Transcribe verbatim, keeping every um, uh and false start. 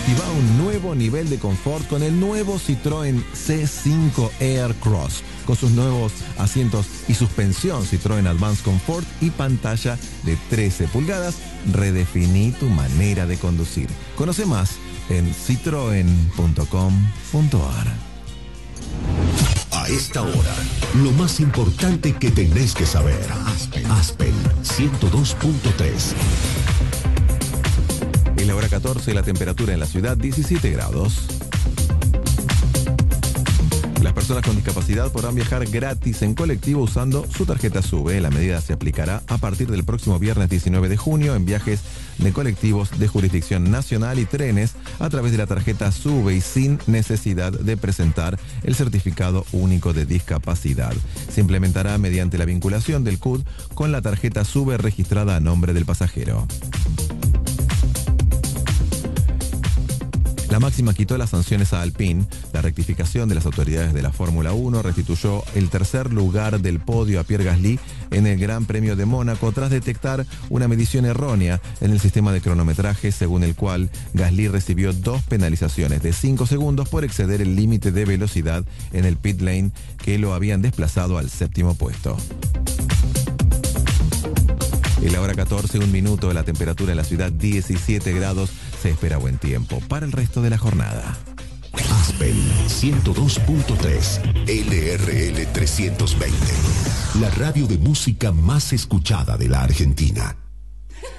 Activa un nuevo nivel de confort con el nuevo Citroën C cinco Aircross. Con sus nuevos asientos y suspensión Citroën Advance Comfort y pantalla de trece pulgadas, redefiní tu manera de conducir. Conoce más en citroen punto com punto a r. A esta hora, lo más importante que tenés que saber. Aspen, Aspen ciento dos punto tres. En la hora catorce, la temperatura en la ciudad diecisiete grados. Las personas con discapacidad podrán viajar gratis en colectivo usando su tarjeta SUBE. La medida se aplicará a partir del próximo viernes diecinueve de junio en viajes de colectivos de jurisdicción nacional y trenes a través de la tarjeta SUBE y sin necesidad de presentar el certificado único de discapacidad. Se implementará mediante la vinculación del C U D con la tarjeta SUBE registrada a nombre del pasajero. La máxima quitó las sanciones a Alpine. La rectificación de las autoridades de la Fórmula uno restituyó el tercer lugar del podio a Pierre Gasly en el Gran Premio de Mónaco tras detectar una medición errónea en el sistema de cronometraje, según el cual Gasly recibió dos penalizaciones de cinco segundos por exceder el límite de velocidad en el pit lane que lo habían desplazado al séptimo puesto. En la hora catorce, un minuto, la temperatura en la ciudad diecisiete grados. Se espera buen tiempo para el resto de la jornada. Aspen ciento dos punto tres, L R L trescientos veinte. La radio de música más escuchada de la Argentina.